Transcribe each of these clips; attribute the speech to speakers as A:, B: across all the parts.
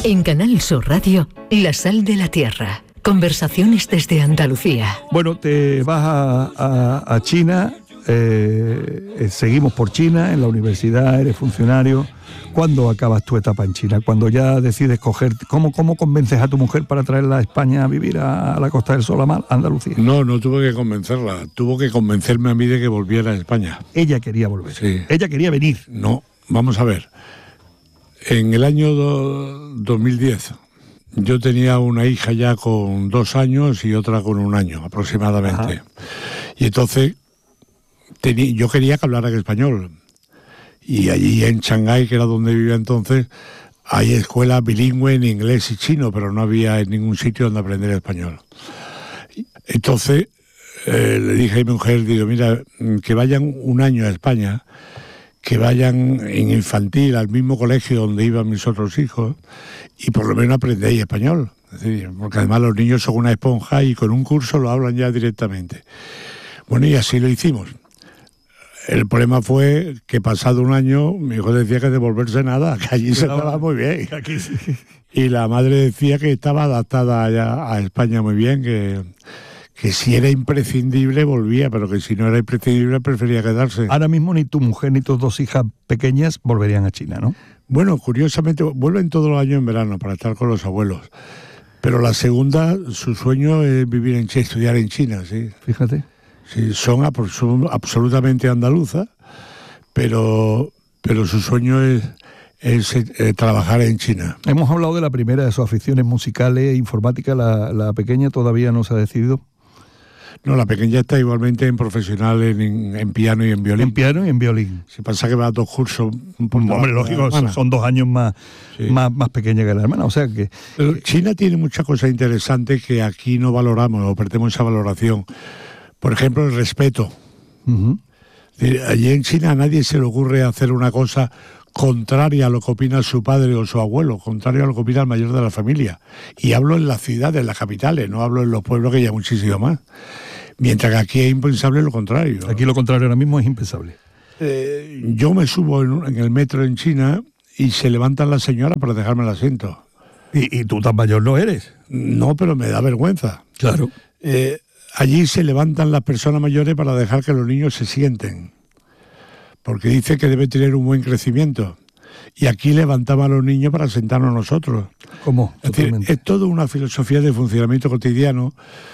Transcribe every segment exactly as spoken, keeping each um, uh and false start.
A: En Canal Sur Radio, La Sal de la Tierra. Conversaciones desde Andalucía.
B: Bueno, te vas a, a, a China, eh, eh, seguimos por China, en la universidad, eres funcionario. ¿Cuándo acabas tu etapa en China? Cuando ya decides coger... ¿Cómo, cómo convences a tu mujer para traerla a España a vivir a, a la Costa del Sol, a Andalucía?
C: No, no tuve que convencerla. Tuvo que convencerme a mí de que volviera a España.
B: Ella quería volver.
C: Sí.
B: Ella quería venir.
C: No, vamos a ver. En el año do, dos mil diez, yo tenía una hija ya con dos años y otra con un año aproximadamente. Ajá. Y entonces tenía, yo quería que hablaran español. Y allí en Shanghái, que era donde vivía entonces, hay escuelas bilingües en inglés y chino, pero no había en ningún sitio donde aprender español. Entonces eh, le dije a mi mujer, digo, mira, que vayan un año a España, que vayan en infantil al mismo colegio donde iban mis otros hijos y por lo menos aprendáis español. Es decir, porque además los niños son una esponja y con un curso lo hablan ya directamente. Bueno, y así lo hicimos. El problema fue que pasado un año mi hijo decía que devolverse nada, que allí se estaba muy bien.
B: Aquí sí.
C: Y la madre decía que estaba adaptada allá a España muy bien, que, que si era imprescindible volvía, pero que si no era imprescindible prefería quedarse.
B: Ahora mismo ni tu mujer ni tus dos hijas pequeñas volverían a China, ¿no?
C: Bueno, curiosamente, vuelven todos los años en verano para estar con los abuelos. Pero la segunda, su sueño es vivir en China, estudiar en China, sí.
B: Fíjate.
C: Sí, son absolutamente andaluzas, pero, pero su sueño es, es eh, trabajar en China.
B: Hemos hablado de la primera de sus aficiones musicales e informática. La, la pequeña todavía no se ha decidido.
C: No, la pequeña está igualmente en profesional en, en piano y en violín.
B: En piano y en violín.
C: Se pasa que va a dos cursos. Un poco
B: Hombre, lógico, son, son dos años más, sí. más, más pequeña que la hermana. O sea que.
C: Pero China tiene muchas cosas interesantes que aquí no valoramos o perdemos esa valoración. Por ejemplo, el respeto. Uh-huh. Allí en China a nadie se le ocurre hacer una cosa contraria a lo que opina su padre o su abuelo, contrario a lo que opina el mayor de la familia. Y hablo en las ciudades, en las capitales, no hablo en los pueblos, que ya muchísimo más. Mientras que aquí es impensable lo contrario.
B: Aquí lo contrario ahora mismo es impensable.
C: Eh, yo me subo en, en el metro en China y se levantan las señoras para dejarme el asiento.
B: ¿Y, y tú tan mayor no eres?
C: No, pero me da vergüenza.
B: Claro.
C: Eh, Allí se levantan las personas mayores para dejar que los niños se sienten, porque dice que debe tener un buen crecimiento. Y aquí levantamos a los niños para sentarnos nosotros.
B: ¿Cómo?
C: Es decir, es toda una filosofía de funcionamiento cotidiano.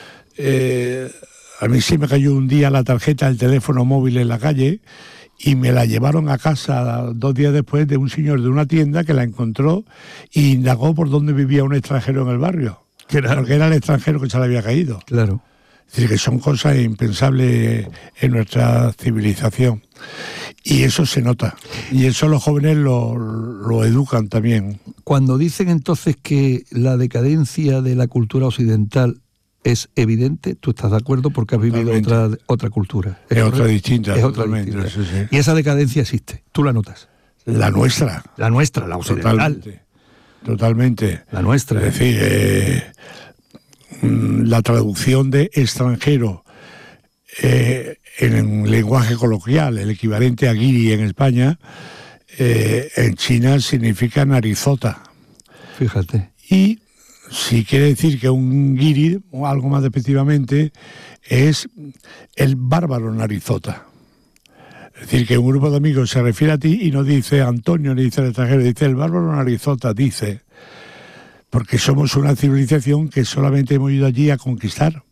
C: Eh, a mí sí me cayó un día la tarjeta del teléfono móvil en la calle y me la llevaron a casa dos días después de un señor de una tienda que la encontró e indagó por dónde vivía un extranjero en el barrio.
B: Era?
C: Porque era el extranjero que se le había caído.
B: Claro.
C: Es decir, que son cosas impensables en nuestra civilización. Y eso se nota. Y eso los jóvenes lo, lo educan también.
B: Cuando dicen entonces que la decadencia de la cultura occidental es evidente, ¿tú estás de acuerdo? Porque has vivido otra, otra cultura.
C: ¿Es, es otra distinta.
B: Es otra distinta. Sí, sí. Y esa decadencia existe. ¿Tú la notas?
C: La nuestra.
B: La nuestra, la occidental.
C: Totalmente. Totalmente.
B: La nuestra.
C: Es decir, eh, la traducción de extranjero eh, en lenguaje coloquial, el equivalente a guiri en España, eh, en China significa narizota.
B: Fíjate.
C: Y si quiere decir que un guiri, o algo más despectivamente, es el bárbaro narizota. Es decir, que un grupo de amigos se refiere a ti y no dice Antonio, ni dice el extranjero, dice el bárbaro narizota, dice... Porque somos una civilización que solamente hemos ido allí a conquistar.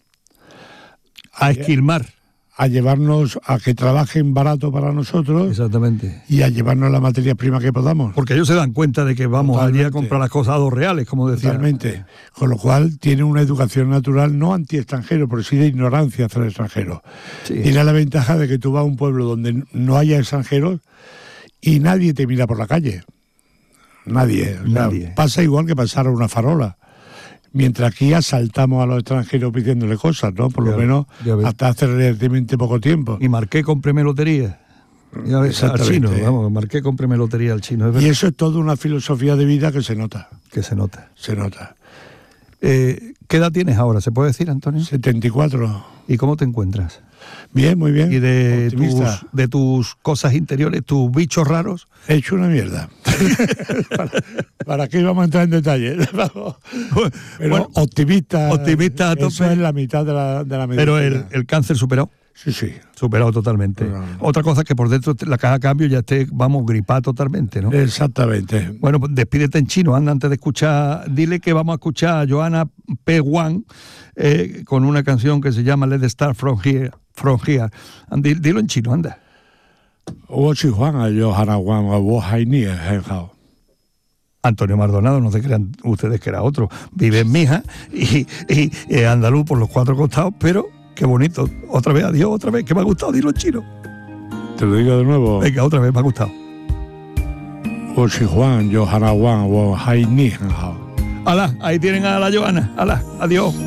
B: A esquilmar.
C: A llevarnos, a que trabajen barato para nosotros.
B: Exactamente.
C: Y a llevarnos la materia prima que podamos.
B: Porque ellos se dan cuenta de que vamos Totalmente. allí a comprar las cosas a dos reales, como decía.
C: Totalmente. Con lo cual tiene una educación natural, no anti-extranjero, pero sí de ignorancia hacia el extranjero. Sí. Tiene la ventaja de que tú vas a un pueblo donde no haya extranjeros y nadie te mira por la calle. Nadie. O sea, Nadie. Pasa igual que pasar a una farola. Mientras aquí asaltamos a los extranjeros pidiéndole cosas, ¿no? Por ya, lo menos hasta hace relativamente poco tiempo.
B: Y Marqué, cómpreme lotería. Ya ves, al chino, vamos, Marqué, cómpreme lotería al chino.
C: Y eso es toda una filosofía de vida que se nota.
B: Que se nota.
C: Se nota.
B: Eh, ¿Qué edad tienes ahora? ¿Se puede decir, Antonio?
C: setenta y cuatro.
B: ¿Y cómo te encuentras?
C: Bien, muy bien.
B: Y de
C: Optimista.
B: tus, de tus cosas interiores, tus bichos raros.
C: He hecho una mierda. ¿Para, ¿Para qué íbamos a entrar en detalle? Pero
B: Bueno,
C: optimista.
B: optimista a tope.
C: Eso es la mitad de la, de la medicina.
B: Pero el, el cáncer superado.
C: Sí, sí.
B: Superado totalmente.
C: No, no.
B: Otra cosa es que por dentro la caja de cambio ya esté, vamos, gripada totalmente, ¿no?
C: Exactamente.
B: Bueno, pues despídete en chino, anda, antes de escuchar, dile que vamos a escuchar a Joanna P. Wang eh, con una canción que se llama Let the Start From Here. From here. And, di- dilo en chino, anda. Antonio Maldonado, no se crean ustedes que era otro. Vive en Mija y, y, y andaluz por los cuatro costados, pero qué bonito. Otra vez, adiós, otra vez, que me ha gustado, dilo en chino.
C: Te lo digo de nuevo.
B: Venga, otra vez, me ha gustado. Alá, ahí tienen a la Joana. Alá, adiós.